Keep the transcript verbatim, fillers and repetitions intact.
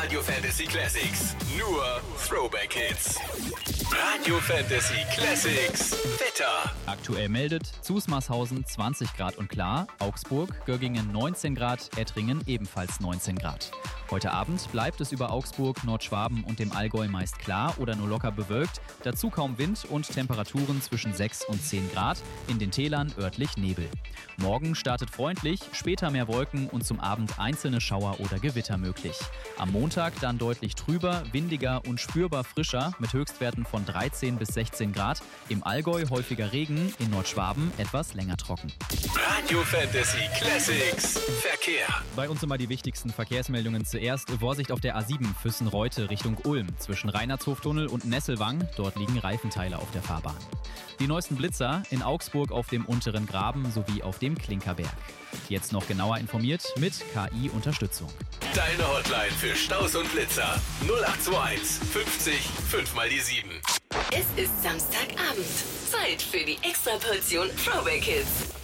Radio Fantasy Classics. Nur Throwback Hits. Radio Fantasy Classics. Wetter. Aktuell meldet Zusmarshausen zwanzig Grad und klar, Augsburg, Göggingen neunzehn Grad, Ettringen ebenfalls neunzehn Grad. Heute Abend bleibt es über Augsburg, Nordschwaben und dem Allgäu meist klar oder nur locker bewölkt. Dazu kaum Wind und Temperaturen zwischen sechs und zehn Grad. In den Tälern örtlich Nebel. Morgen startet freundlich, später mehr Wolken und zum Abend einzelne Schauer oder Gewitter möglich. Am Montag dann deutlich trüber, windiger und spürbar frischer mit Höchstwerten von dreizehn bis sechzehn Grad. Im Allgäu häufiger Regen, in Nordschwaben etwas länger trocken. Radio Fantasy Classics. Verkehr. Bei uns immer die wichtigsten Verkehrsmeldungen zuerst. Vorsicht auf der A sieben Füssen-Reute Richtung Ulm. Zwischen Reinhardshoftunnel und Nesselwang. Dort liegen Reifenteile auf der Fahrbahn. Die neuesten Blitzer in Augsburg auf dem unteren Graben sowie auf dem Klinkerberg. Jetzt noch genauer informiert mit K I-Unterstützung. Deine Hotline für Staus und Blitzer. null acht zwei eins fünfzig fünf mal die sieben. Es ist Samstagabend. Zeit für die Extraportion Throwback Hits.